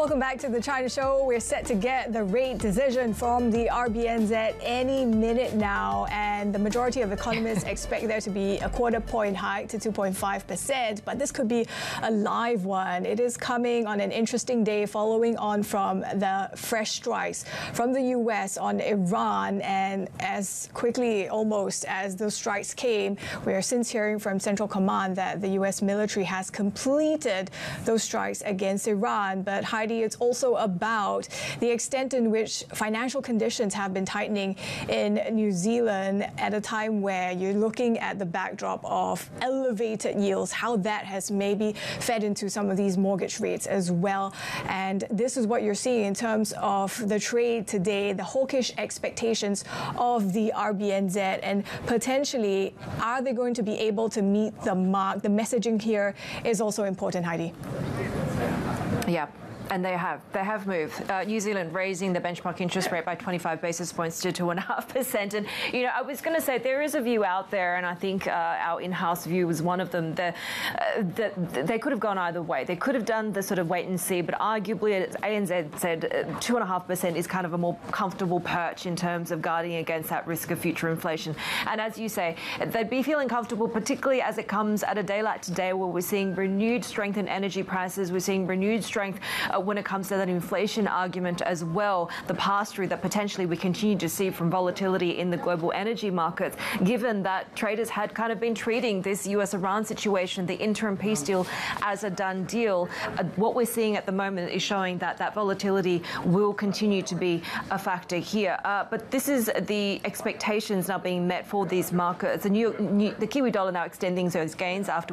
Welcome back to the China Show. We're set to get the rate decision from the RBNZ any minute now, and the majority of economists expect there to be a quarter-point hike to 2.5%, but this could be a live one. It is coming on an interesting day following on from the fresh strikes from the US on Iran, and as quickly almost as those strikes came, we are since hearing from Central Command that the US military has completed those strikes against Iran. But Heidi, it's also about the extent in which financial conditions have been tightening in New Zealand at a time where you're looking at the backdrop of elevated yields, how that has maybe fed into some of these mortgage rates as well. And this is what you're seeing in terms of the trade today, the hawkish expectations of the RBNZ, and potentially, are they going to be able to meet the mark? The messaging here is also important, Heidi. Yeah. And they have moved. New Zealand raising the benchmark interest rate by 25 basis points to 2.5%. And, I was going to say there is a view out there, and I think our in-house view was one of them, that they could have gone either way. They could have done the sort of wait and see, but arguably, as ANZ said, 2.5% is kind of a more comfortable perch in terms of guarding against that risk of future inflation. And as you say, they'd be feeling comfortable, particularly as it comes at a day like today where we're seeing renewed strength in energy prices, we're seeing renewed strength when it comes to that inflation argument as well, the pass-through that potentially we continue to see from volatility in the global energy markets, given that traders had kind of been treating this US-Iran situation, the interim peace deal, as a done deal. What we're seeing at the moment is showing that that volatility will continue to be a factor here. But this is the expectations now being met for these markets. The Kiwi dollar now extending those gains after